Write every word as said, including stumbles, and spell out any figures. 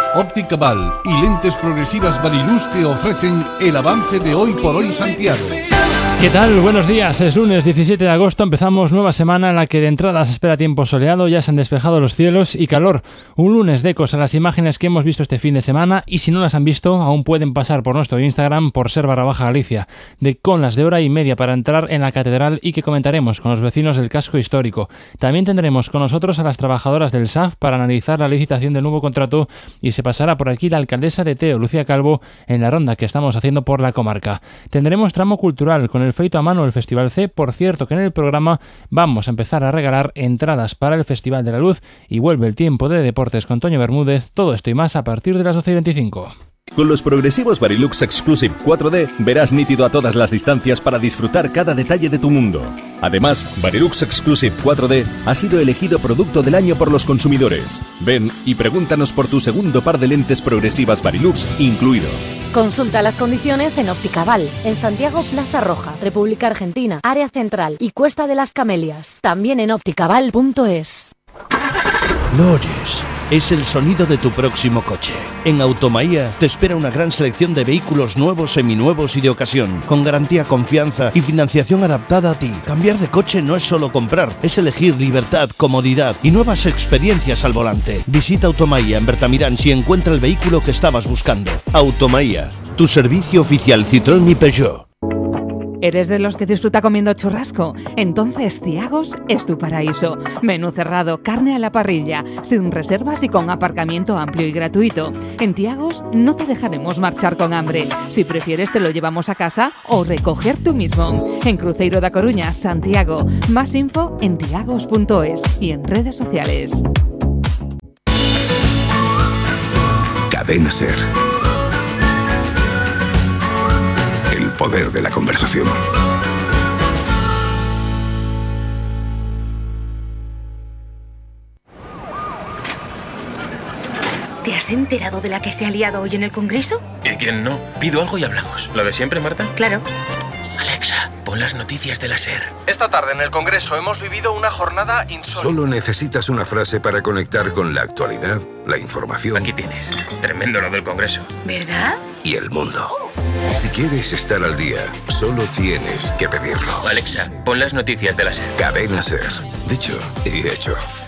Óptica Val y Lentes Progresivas Varilux te ofrecen el avance de Hoy por Hoy Santiago. ¿Qué tal? Buenos días, es lunes diecisiete de agosto, empezamos nueva semana en la que de entrada se espera tiempo soleado, ya se han despejado los cielos y calor. Un lunes de ecos a las imágenes que hemos visto este fin de semana y si no las han visto aún pueden pasar por nuestro Instagram por ser barra baja Galicia, de con las de hora y media para entrar en la catedral y que comentaremos con los vecinos del casco histórico. También tendremos con nosotros a las trabajadoras del S A F para analizar la licitación del nuevo contrato y se pasará por aquí la alcaldesa de Teo, Lucía Calvo, en la ronda que estamos haciendo por la comarca. Tendremos tramo cultural con el feito a mano del Festival C, por cierto que en el programa vamos a empezar a regalar entradas para el Festival de la Luz y vuelve el tiempo de deportes con Toño Bermúdez, todo esto y más a partir de las doce y veinticinco. Con los progresivos Varilux Exclusive cuatro D verás nítido a todas las distancias para disfrutar cada detalle de tu mundo. Además, Varilux Exclusive cuatro D ha sido elegido Producto del Año por los consumidores. Ven y pregúntanos por tu segundo par de lentes progresivas Varilux incluido. Consulta las condiciones en Óptica Val, en Santiago Plaza Roja, República Argentina, Área Central y Cuesta de las Camelias. También en ópticaval punto es. ¿Lo oyes? Es el sonido de tu próximo coche. En Automaía te espera una gran selección de vehículos nuevos, seminuevos y de ocasión, con garantía, confianza y financiación adaptada a ti. Cambiar de coche no es solo comprar, es elegir libertad, comodidad y nuevas experiencias al volante. Visita Automaía en Bertamirán si encuentra el vehículo que estabas buscando. Automaía, tu servicio oficial Citroën y Peugeot. ¿Eres de los que disfruta comiendo churrasco? Entonces Thiagos es tu paraíso. Menú cerrado, carne a la parrilla, sin reservas y con aparcamiento amplio y gratuito. En Thiagos no te dejaremos marchar con hambre. Si prefieres te lo llevamos a casa o recoger tú mismo. En Cruzeiro da Coruña, Santiago. Más info en thiagos punto es y en redes sociales. Cadena Ser. El poder de la conversación. ¿Te has enterado de la que se ha liado hoy en el Congreso? ¿Y quién no? Pido algo y hablamos. ¿Lo de siempre, Marta? Claro. Alexa, pon las noticias de la SER. Esta tarde en el Congreso hemos vivido una jornada insólita. Solo necesitas una frase para conectar con la actualidad, la información. Aquí tienes. Tremendo lo del Congreso. ¿Verdad? Y el mundo. Si quieres estar al día, solo tienes que pedirlo. Alexa, pon las noticias de la SER. Cadena Ser. Dicho y hecho.